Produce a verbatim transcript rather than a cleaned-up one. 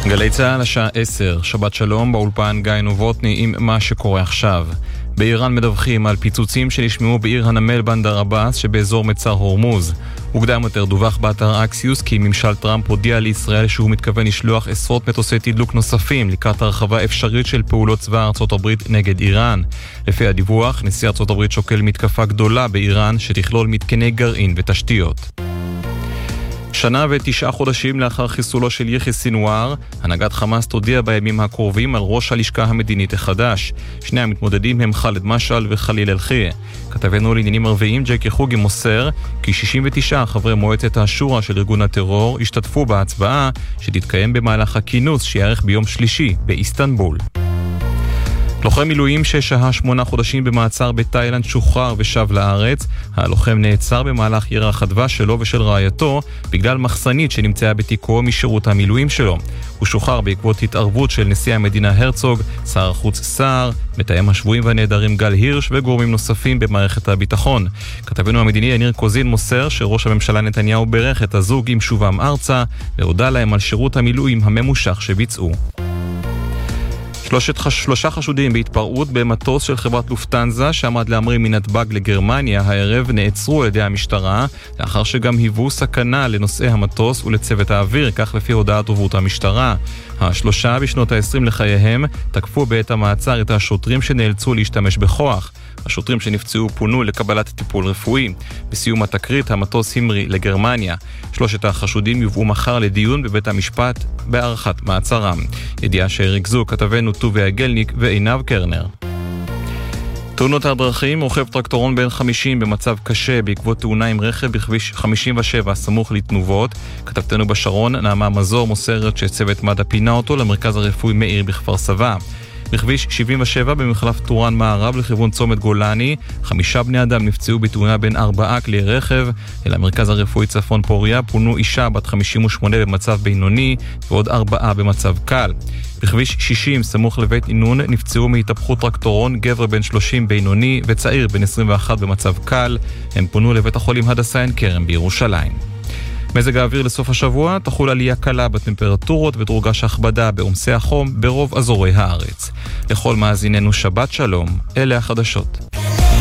גלי צהל השעה עשר, שבת שלום, באולפן גיא נובוטני עם מה שקורה עכשיו. באיראן מדווחים על פיצוצים שנשמעו בעיר הנמל בנדר עבאס שבאזור מצר הורמוז. מוקדם יותר דווח באתר אקסיוס כי ממשל טראמפ הודיע לישראל שהוא מתכוון לשלוח עשרות מטוסי תדלוק נוספים לקראת הרחבה אפשרית של פעולות צבא ארצות הברית נגד איראן. לפי הדיווח, נשיא ארצות הברית שוקל מתקפה גדולה באיראן שתכלול מתקני גרעין ותשתיות. שנה ותשעה חודשים לאחר חיסולו של יחיא סינואר, הנהגת חמאס תודיע בימים הקרובים על ראש הלשכה המדינית החדש. שני המתמודדים הם חאלד משעל וחליל אל-חיה. כתבנו לעניינים ערביים ג'קי חוגי מוסר כי שישים ותשעה חברי מועצת השורא של ארגון הטרור השתתפו בהצבעה שתתקיים במהלך הכינוס שיערך ביום שלישי באיסטנבול. לוחם מילואים ששהה שמונה חודשים במעצר בתאילנד שוחרר ושב לארץ. הלוחם נעצר במהלך ירח הדבש שלו ושל רעייתו בגלל מחסנית שנמצאה בתיקו משירות המילואים שלו. הוא שוחרר בעקבות התערבות של נשיא המדינה הרצוג, שר החוץ סער, מתאם השבויים והנעדרים גל הירש וגורמים נוספים במערכת הביטחון. כתבנו המדיני יניר קוזין מוסר שראש הממשלה נתניהו ברך את הזוג עם שובם ארצה והודע להם על שירות המילואים הממושך שביצעו. שלושת, שלושה חשודים בהתפרעות במטוס של חברת לופטנזה שעמד להמריא מנתב"ג לגרמניה הערב נעצרו על ידי המשטרה לאחר שגם היוו סכנה לנוסעי המטוס ולצוות האוויר, כך לפי הודעת דוברות המשטרה. השלושה בשנות ה-עשרים לחייהם תקפו בעת המעצר את השוטרים שנאלצו להשתמש בכוח. השוטרים שנפצעו פונו לקבלת טיפול רפואי. בסיום התקרית המטוס המריא לגרמניה. שלושת החשודים יובאו מחר לדיון בבית המשפט בהארכת מעצרם. ידיעה שהריכזו כתבנו טובי הגלניק ועינב קרנר. תאונות הדרכים, רוכב טרקטורון בן חמישים במצב קשה בעקבות תאונה עם רכב בכביש חמישים ושבע סמוך לתנובות. כתבתנו בשרון נעמה מזור מוסרת שצוות מד"א פינה אותו למרכז הרפואי מאיר בכפר סבא. בכביש שבעים ושבע במחלף טורן מערב לכיוון צומת גולני, חמישה בני אדם נפצעו בתאונה בין ארבעה כלי רכב. אל המרכז הרפואי צפון פוריה פונו אישה בת חמישים ושמונה במצב בינוני ועוד ארבעה במצב קל. בכביש שישים סמוך לבית עינון נפצעו מהתהפכות טרקטורון גבר בן שלושים בינוני וצעיר בן עשרים ואחת במצב קל. הם פונו לבית החולים הדסה עין כרם בירושלים. מזג האוויר לסוף השבוע, תחול עלייה קלה בטמפרטורות ותורגש הכבדה בעומסי החום ברוב אזורי הארץ. לכל מאזיננו שבת שלום, אלה החדשות.